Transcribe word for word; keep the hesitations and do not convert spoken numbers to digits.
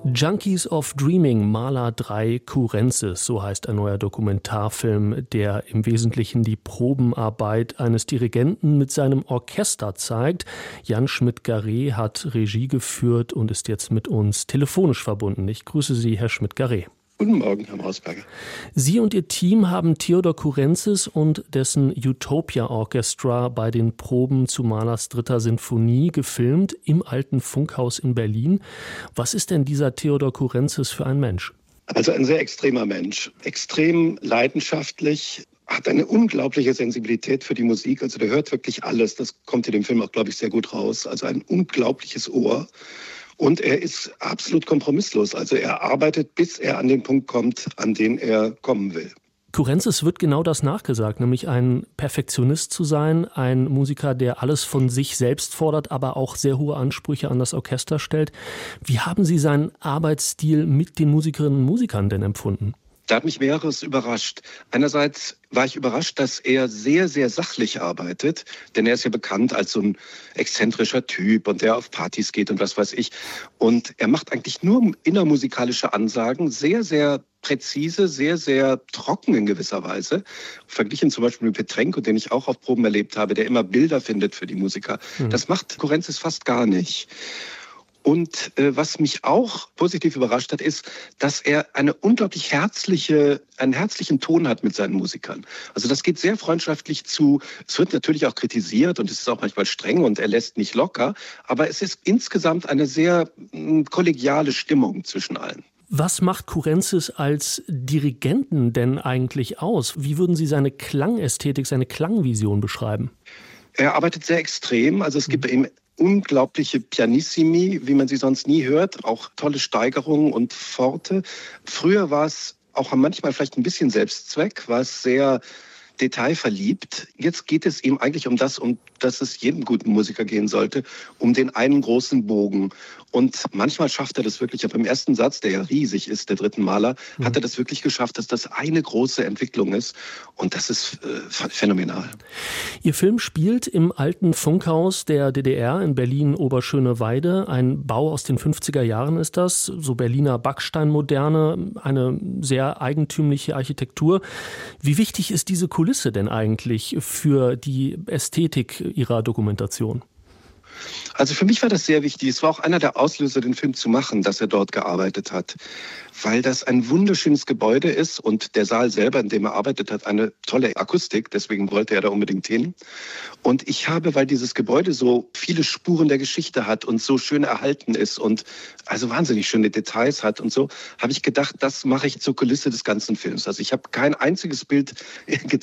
Junkies of Dreaming, Mahler drei Kurenzis, so heißt ein neuer Dokumentarfilm, der im Wesentlichen die Probenarbeit eines Dirigenten mit seinem Orchester zeigt. Jan Schmidt-Garé hat Regie geführt und ist jetzt mit uns telefonisch verbunden. Ich grüße Sie, Herr Schmidt-Garé. Guten Morgen, Herr Mausberger. Sie und Ihr Team haben Theodor Kurenzis und dessen Utopia Orchestra bei den Proben zu Mahlers dritter Sinfonie gefilmt im Alten Funkhaus in Berlin. Was ist denn dieser Theodor Kurenzis für ein Mensch? Also ein sehr extremer Mensch, extrem leidenschaftlich, hat eine unglaubliche Sensibilität für die Musik. Also der hört wirklich alles. Das kommt in dem Film auch, glaube ich, sehr gut raus. Also ein unglaubliches Ohr. Und er ist absolut kompromisslos. Also er arbeitet, bis er an den Punkt kommt, an den er kommen will. Kurenzis wird genau das nachgesagt, nämlich ein Perfektionist zu sein, ein Musiker, der alles von sich selbst fordert, aber auch sehr hohe Ansprüche an das Orchester stellt. Wie haben Sie seinen Arbeitsstil mit den Musikerinnen und Musikern denn empfunden? Da hat mich mehreres überrascht. Einerseits war ich überrascht, dass er sehr, sehr sachlich arbeitet, denn er ist ja bekannt als so ein exzentrischer Typ und der auf Partys geht und was weiß ich. Und er macht eigentlich nur innermusikalische Ansagen, sehr, sehr präzise, sehr, sehr trocken in gewisser Weise. Verglichen zum Beispiel mit Petrenko, den ich auch auf Proben erlebt habe, der immer Bilder findet für die Musiker. Mhm. Das macht Kurenzis fast gar nicht. Und äh, was mich auch positiv überrascht hat, ist, dass er eine unglaublich herzliche, einen herzlichen Ton hat mit seinen Musikern. Also das geht sehr freundschaftlich zu. Es wird natürlich auch kritisiert und es ist auch manchmal streng und er lässt nicht locker. Aber es ist insgesamt eine sehr mh, kollegiale Stimmung zwischen allen. Was macht Kurenzis als Dirigenten denn eigentlich aus? Wie würden Sie seine Klangästhetik, seine Klangvision beschreiben? Er arbeitet sehr extrem. Also es gibt bei ihm unglaubliche Pianissimi, wie man sie sonst nie hört, auch tolle Steigerungen und Forte. Früher war es auch manchmal vielleicht ein bisschen Selbstzweck, war es sehr detailverliebt. Jetzt geht es ihm eigentlich um das, um das es jedem guten Musiker gehen sollte, um den einen großen Bogen. Und manchmal schafft er das wirklich, aber im ersten Satz, der ja riesig ist, der dritten Mahler, mhm. hat er das wirklich geschafft, dass das eine große Entwicklung ist. Und das ist äh, phänomenal. Ihr Film spielt im Alten Funkhaus der D D R in Berlin-Oberschöneweide. Ein Bau aus den fünfziger Jahren ist das, so Berliner Backsteinmoderne, eine sehr eigentümliche Architektur. Wie wichtig ist diese Kulisse denn eigentlich für die Ästhetik Ihrer Dokumentation? Also für mich war das sehr wichtig. Es war auch einer der Auslöser, den Film zu machen, dass er dort gearbeitet hat. Weil das ein wunderschönes Gebäude ist und der Saal selber, in dem er arbeitet, hat eine tolle Akustik. Deswegen wollte er da unbedingt hin. Und ich habe, weil dieses Gebäude so viele Spuren der Geschichte hat und so schön erhalten ist und also wahnsinnig schöne Details hat und so, habe ich gedacht, das mache ich zur Kulisse des ganzen Films. Also ich habe kein einziges Bild